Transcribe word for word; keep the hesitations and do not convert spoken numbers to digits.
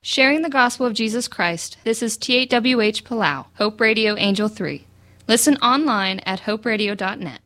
Sharing the gospel of Jesus Christ, this is T eight W H Palau, Hope Radio Angel three. Listen online at hope radio dot net.